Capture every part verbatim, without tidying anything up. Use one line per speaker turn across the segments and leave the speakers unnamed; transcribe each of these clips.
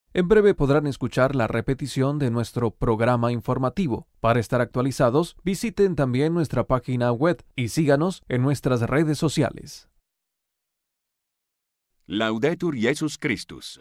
En breve podrán escuchar la repetición de nuestro programa informativo. Para estar actualizados, visiten también nuestra página web y síganos en nuestras redes sociales.
Laudetur Jesus Christus.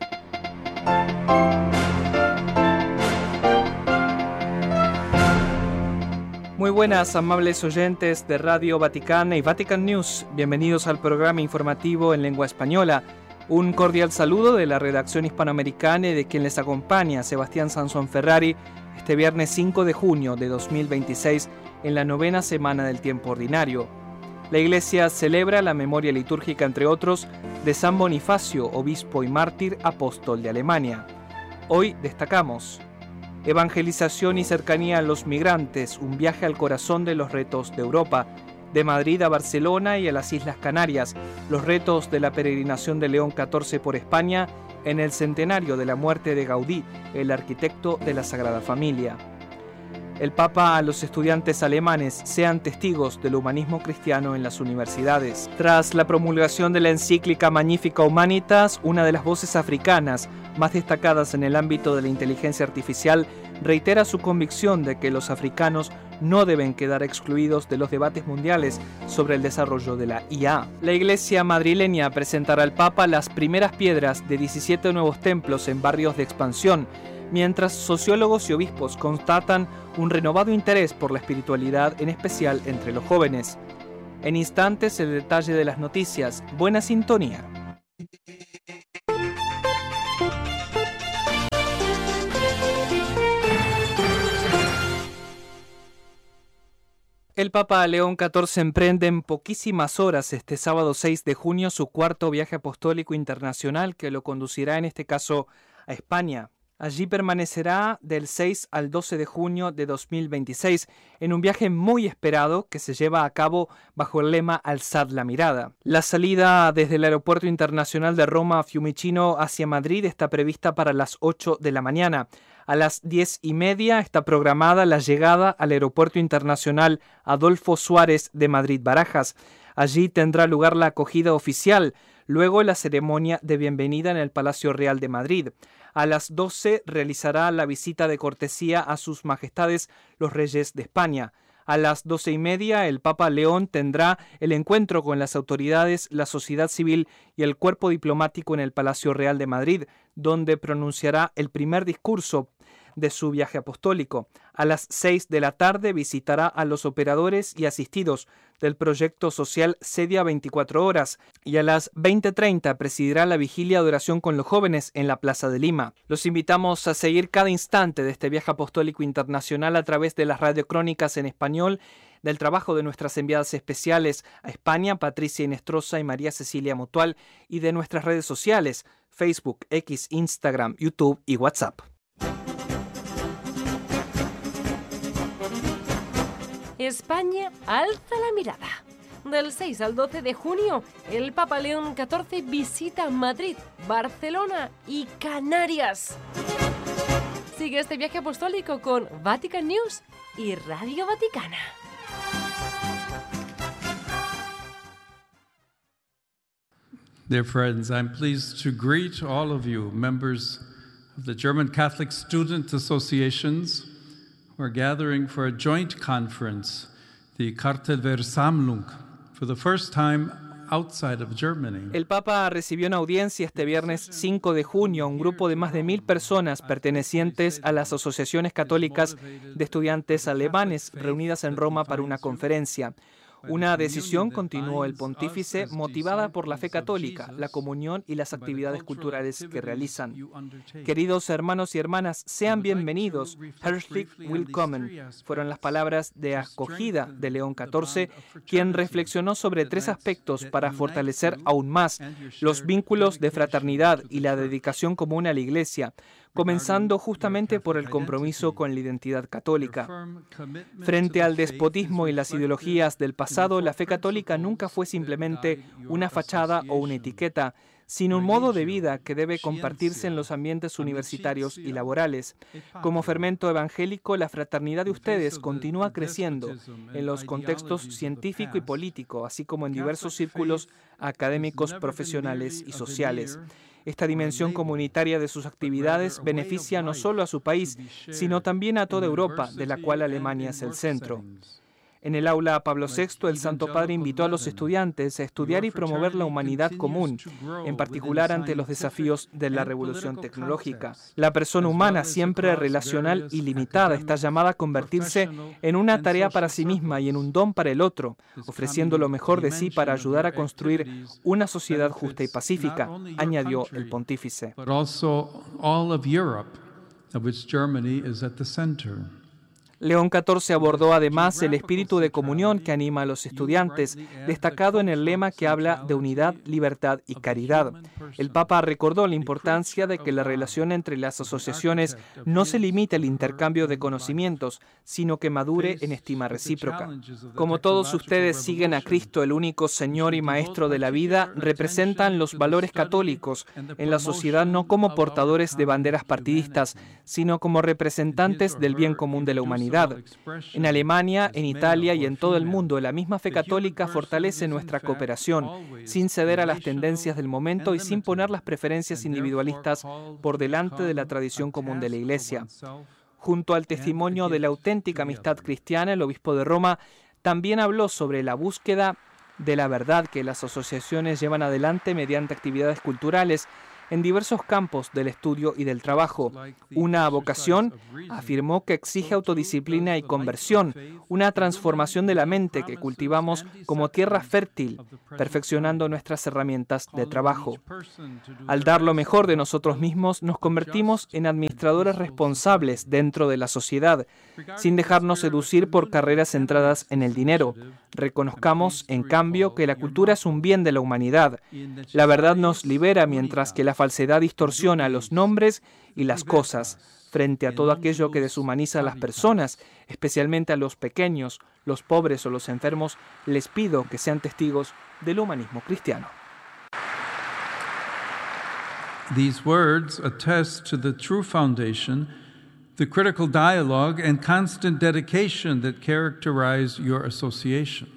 Muy buenas, amables oyentes de Radio Vaticana y Vatican News. Bienvenidos al programa informativo en lengua española. Un cordial saludo de la redacción hispanoamericana y de quien les acompaña, Sebastián Sansón Ferrari, este viernes cinco de junio de dos mil veintiséis, en la novena semana del tiempo ordinario. La Iglesia celebra la memoria litúrgica, entre otros, de San Bonifacio, obispo y mártir apóstol de Alemania. Hoy destacamos evangelización y cercanía a los migrantes, un viaje al corazón de los retos de Europa. De Madrid a Barcelona y a las Islas Canarias, los retos de la peregrinación de León catorce por España en el centenario de la muerte de Gaudí, el arquitecto de la Sagrada Familia. El Papa a los estudiantes alemanes: sean testigos del humanismo cristiano en las universidades. Tras la promulgación de la encíclica Magnificat Humanitas, una de las voces africanas más destacadas en el ámbito de la inteligencia artificial reitera su convicción de que los africanos no deben quedar excluidos de los debates mundiales sobre el desarrollo de la I A. La Iglesia madrileña presentará al Papa las primeras piedras de diecisiete nuevos templos en barrios de expansión, mientras sociólogos y obispos constatan un renovado interés por la espiritualidad, en especial entre los jóvenes. En instantes, el detalle de las noticias. Buena sintonía. El Papa León catorce emprende en poquísimas horas este sábado seis de junio su cuarto viaje apostólico internacional, que lo conducirá en este caso a España. Allí permanecerá del seis al doce de junio de dos mil veintiséis en un viaje muy esperado que se lleva a cabo bajo el lema Alzad la mirada. La salida desde el Aeropuerto Internacional de Roma Fiumicino hacia Madrid está prevista para las ocho de la mañana. A las diez y media está programada la llegada al Aeropuerto Internacional Adolfo Suárez de Madrid-Barajas. Allí tendrá lugar la acogida oficial, luego la ceremonia de bienvenida en el Palacio Real de Madrid. A las doce realizará la visita de cortesía a sus majestades los reyes de España. A las doce y media el Papa León tendrá el encuentro con las autoridades, la sociedad civil y el cuerpo diplomático en el Palacio Real de Madrid, donde pronunciará el primer discurso de su viaje apostólico. A las seis de la tarde visitará a los operadores y asistidos del proyecto social Cedia veinticuatro horas y a las veinte treinta presidirá la vigilia de oración con los jóvenes en la Plaza de Lima. Los invitamos a seguir cada instante de este viaje apostólico internacional a través de las radiocrónicas en español, del trabajo de nuestras enviadas especiales a España, Patricia Inestrosa y María Cecilia Mutual, y de nuestras redes sociales, Facebook, X, Instagram, YouTube y WhatsApp.
España alza la mirada. Del seis al doce de junio, el Papa León catorce visita Madrid, Barcelona y Canarias. Sigue este viaje apostólico con Vatican News y Radio Vaticana.
Dear friends, I'm pleased to greet all of you, members of the German Catholic Student Associations. We're gathering for a joint conference, the Cartelversammlung, for the first time outside of Germany.
El Papa recibió en audiencia este viernes cinco de junio a un grupo de más de mil personas pertenecientes a las asociaciones católicas de estudiantes alemanes reunidas en Roma para una conferencia. Una decisión, continuó el pontífice, motivada por la fe católica, la comunión y las actividades culturales que realizan. Queridos hermanos y hermanas, sean bienvenidos. Herzlich willkommen fueron las palabras de acogida de León catorce, quien reflexionó sobre tres aspectos para fortalecer aún más los vínculos de fraternidad y la dedicación común a la Iglesia, comenzando justamente por el compromiso con la identidad católica. Frente al despotismo y las ideologías del pasado, la fe católica nunca fue simplemente una fachada o una etiqueta, sino un modo de vida que debe compartirse en los ambientes universitarios y laborales. Como fermento evangélico, la fraternidad de ustedes continúa creciendo en los contextos científico y político, así como en diversos círculos académicos, profesionales y sociales. Esta dimensión comunitaria de sus actividades beneficia no solo a su país, sino también a toda Europa, de la cual Alemania es el centro. En el aula Pablo sexto, el Santo Padre invitó a los estudiantes a estudiar y promover la humanidad común, en particular ante los desafíos de la revolución tecnológica. La persona humana, siempre relacional y limitada, está llamada a convertirse en una tarea para sí misma y en un don para el otro, ofreciendo lo mejor de sí para ayudar a construir una sociedad justa y pacífica, añadió el pontífice. León catorce abordó además el espíritu de comunión que anima a los estudiantes, destacado en el lema que habla de unidad, libertad y caridad. El Papa recordó la importancia de que la relación entre las asociaciones no se limite al intercambio de conocimientos, sino que madure en estima recíproca. Como todos ustedes siguen a Cristo, el único Señor y Maestro de la vida, representan los valores católicos en la sociedad no como portadores de banderas partidistas, sino como representantes del bien común de la humanidad. En Alemania, en Italia y en todo el mundo, la misma fe católica fortalece nuestra cooperación, sin ceder a las tendencias del momento y sin poner las preferencias individualistas por delante de la tradición común de la Iglesia. Junto al testimonio de la auténtica amistad cristiana, el obispo de Roma también habló sobre la búsqueda de la verdad que las asociaciones llevan adelante mediante actividades culturales en diversos campos del estudio y del trabajo. Una vocación, afirmó, que exige autodisciplina y conversión, una transformación de la mente que cultivamos como tierra fértil, perfeccionando nuestras herramientas de trabajo. Al dar lo mejor de nosotros mismos, nos convertimos en administradores responsables dentro de la sociedad, sin dejarnos seducir por carreras centradas en el dinero. Reconozcamos, en cambio, que la cultura es un bien de la humanidad. La verdad nos libera, mientras que la falsedad distorsiona los nombres y las cosas. Frente a todo aquello que deshumaniza a las personas, especialmente a los pequeños, los pobres o los enfermos, les pido que sean testigos del humanismo cristiano.
These words attest to the true foundation, the critical dialogue and constant dedication that characterize your association.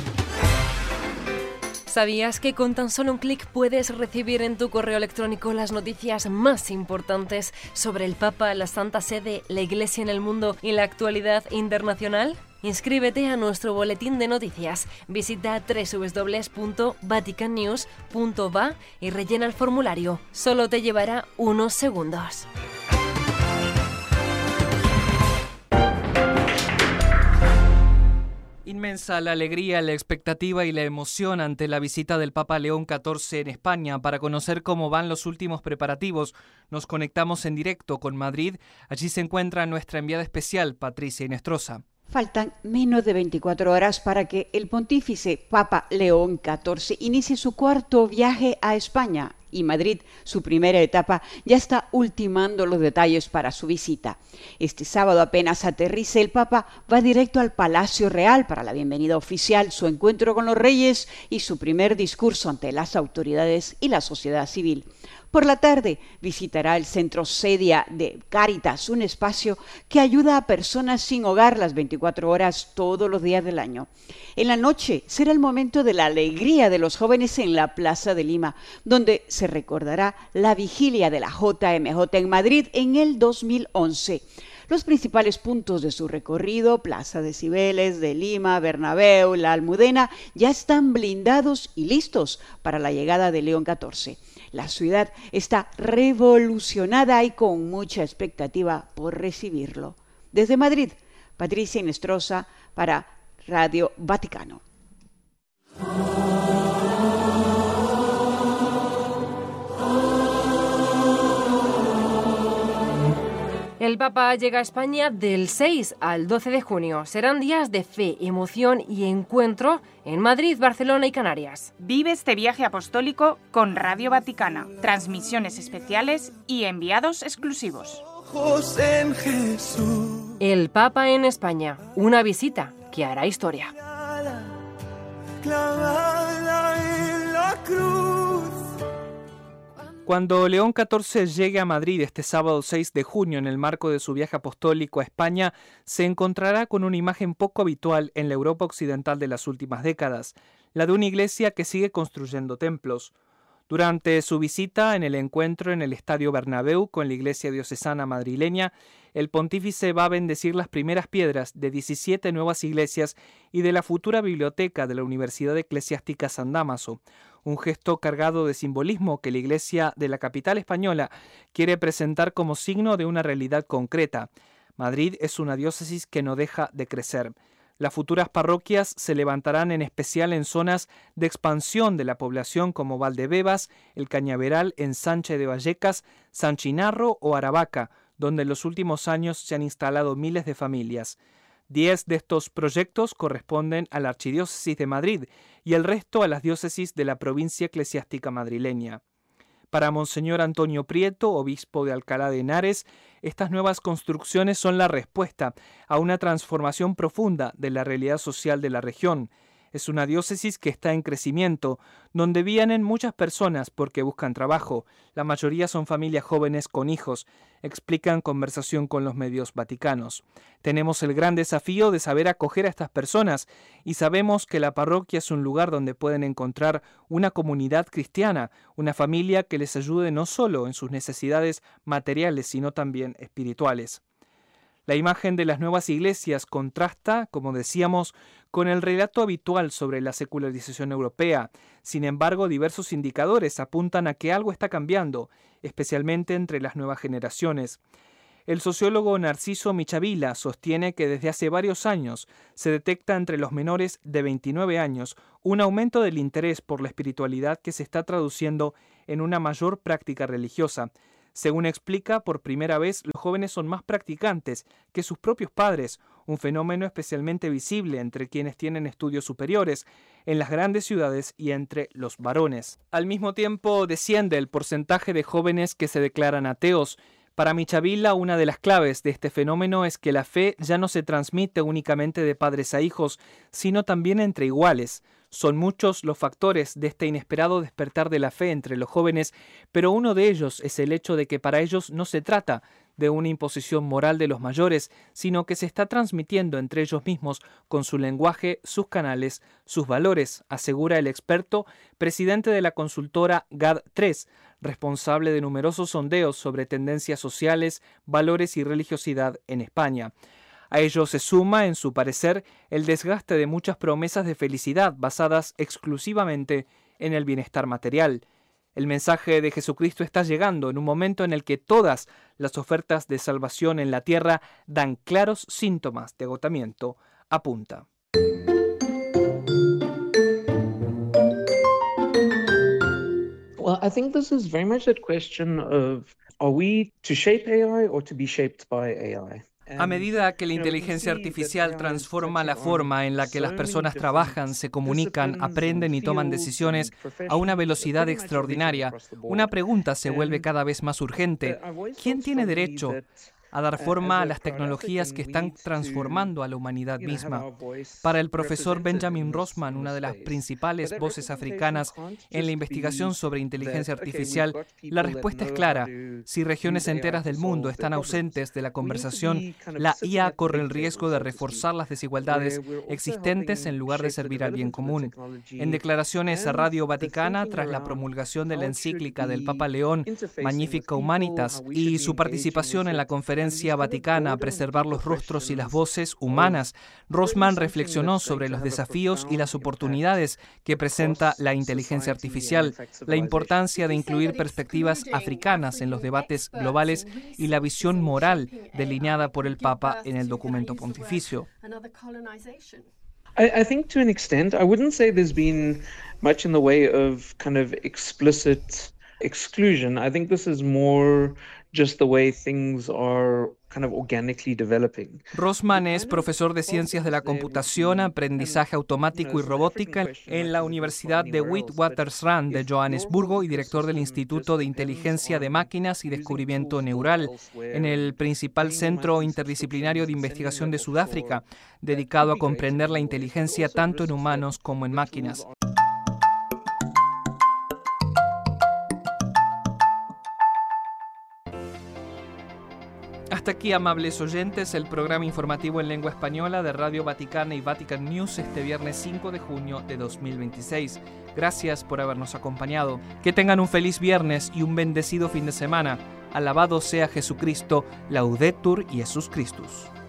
¿Sabías que con tan solo un clic puedes recibir en tu correo electrónico las noticias más importantes sobre el Papa, la Santa Sede, la Iglesia en el mundo y la actualidad internacional? Inscríbete a nuestro boletín de noticias. Visita doble u doble u doble u punto vatican news punto v a y rellena el formulario. Solo te llevará unos segundos.
Inmensa la alegría, la expectativa y la emoción ante la visita del Papa León catorce en España. Para conocer cómo van los últimos preparativos, nos conectamos en directo con Madrid. Allí se encuentra nuestra enviada especial, Patricia Inestrosa.
Faltan menos de veinticuatro horas para que el pontífice Papa León catorce inicie su cuarto viaje a España. Y Madrid, su primera etapa, ya está ultimando los detalles para su visita. Este sábado, apenas aterrice, el Papa va directo al Palacio Real para la bienvenida oficial, su encuentro con los reyes y su primer discurso ante las autoridades y la sociedad civil. Por la tarde visitará el centro Sedia de Cáritas, un espacio que ayuda a personas sin hogar las veinticuatro horas todos los días del año. En la noche será el momento de la alegría de los jóvenes en la Plaza de Lima, donde se recordará la vigilia de la J M J en Madrid en el dos mil once. Los principales puntos de su recorrido, Plaza de Cibeles, de Lima, Bernabéu, la Almudena, ya están blindados y listos para la llegada de León catorce. La ciudad está revolucionada y con mucha expectativa por recibirlo. Desde Madrid, Patricia Inestrosa para Radio Vaticano.
El Papa llega a España del seis al doce de junio. Serán días de fe, emoción y encuentro en Madrid, Barcelona y Canarias.
Vive este viaje apostólico con Radio Vaticana, transmisiones especiales y enviados exclusivos.
El Papa en España, una visita que hará historia.
Cuando León catorce llegue a Madrid este sábado seis de junio en el marco de su viaje apostólico a España, se encontrará con una imagen poco habitual en la Europa occidental de las últimas décadas, la de una iglesia que sigue construyendo templos. Durante su visita en el encuentro en el Estadio Bernabéu con la Iglesia Diocesana Madrileña, el pontífice va a bendecir las primeras piedras de diecisiete nuevas iglesias y de la futura biblioteca de la Universidad Eclesiástica San Dámaso, un gesto cargado de simbolismo que la Iglesia de la capital española quiere presentar como signo de una realidad concreta. Madrid es una diócesis que no deja de crecer. Las futuras parroquias se levantarán en especial en zonas de expansión de la población como Valdebebas, El Cañaveral, Ensanche de Vallecas, San Chinarro o Aravaca, donde en los últimos años se han instalado miles de familias. Diez de estos proyectos corresponden a la Archidiócesis de Madrid y el resto a las diócesis de la provincia eclesiástica madrileña. Para Monseñor Antonio Prieto, obispo de Alcalá de Henares, estas nuevas construcciones son la respuesta a una transformación profunda de la realidad social de la región. Es una diócesis que está en crecimiento, donde vienen muchas personas porque buscan trabajo. La mayoría son familias jóvenes con hijos, explican conversación con los medios vaticanos. Tenemos el gran desafío de saber acoger a estas personas y sabemos que la parroquia es un lugar donde pueden encontrar una comunidad cristiana, una familia que les ayude no solo en sus necesidades materiales, sino también espirituales. La imagen de las nuevas iglesias contrasta, como decíamos, con el relato habitual sobre la secularización europea. Sin embargo, diversos indicadores apuntan a que algo está cambiando, especialmente entre las nuevas generaciones. El sociólogo Narciso Michavila sostiene que desde hace varios años se detecta entre los menores de veintinueve años un aumento del interés por la espiritualidad que se está traduciendo en una mayor práctica religiosa. Según explica, por primera vez los jóvenes son más practicantes que sus propios padres, un fenómeno especialmente visible entre quienes tienen estudios superiores, en las grandes ciudades y entre los varones. Al mismo tiempo, desciende el porcentaje de jóvenes que se declaran ateos. Para Michavila, una de las claves de este fenómeno es que la fe ya no se transmite únicamente de padres a hijos, sino también entre iguales. Son muchos los factores de este inesperado despertar de la fe entre los jóvenes, pero uno de ellos es el hecho de que para ellos no se trata de una imposición moral de los mayores, sino que se está transmitiendo entre ellos mismos con su lenguaje, sus canales, sus valores, asegura el experto, presidente de la consultora G A D tres, responsable de numerosos sondeos sobre tendencias sociales, valores y religiosidad en España. A ello se suma, en su parecer, el desgaste de muchas promesas de felicidad basadas exclusivamente en el bienestar material. El mensaje de Jesucristo está llegando en un momento en el que todas las ofertas de salvación en la tierra dan claros síntomas de agotamiento, apunta.
Well, I think this is very much that question of, are we to shape A I or to be shaped by A I?
A medida que la inteligencia artificial transforma la forma en la que las personas trabajan, se comunican, aprenden y toman decisiones a una velocidad extraordinaria, una pregunta se vuelve cada vez más urgente. ¿Quién tiene derecho a dar forma a las tecnologías que están transformando a la humanidad misma? Para el profesor Benjamin Rossman, una de las principales voces africanas en la investigación sobre inteligencia artificial, la respuesta es clara. Si regiones enteras del mundo están ausentes de la conversación, la I A corre el riesgo de reforzar las desigualdades existentes en lugar de servir al bien común. En declaraciones a Radio Vaticana, tras la promulgación de la encíclica del Papa León, Magnificat Humanitas, y su participación en la conferencia Vaticana a preservar los rostros y las voces humanas, Rossman reflexionó sobre los desafíos y las oportunidades que presenta la inteligencia artificial, la importancia de incluir perspectivas africanas en los debates globales y la visión moral delineada por el Papa en el documento pontificio.
I, I think to an extent, I wouldn't say there's been much in the way of kind of explicit exclusion. I think this is more just the way things are kind of organically developing.
Rossman es profesor de Ciencias de la Computación, Aprendizaje Automático y Robótica en la Universidad de Witwatersrand de Johannesburgo y director del Instituto de Inteligencia de Máquinas y Descubrimiento Neural en el principal centro interdisciplinario de investigación de Sudáfrica, dedicado a comprender la inteligencia tanto en humanos como en máquinas. Hasta aquí, amables oyentes, el programa informativo en lengua española de Radio Vaticana y Vatican News este viernes cinco de junio de dos mil veintiséis. Gracias por habernos acompañado. Que tengan un feliz viernes y un bendecido fin de semana. Alabado sea Jesucristo, Laudetur Jesus Christus.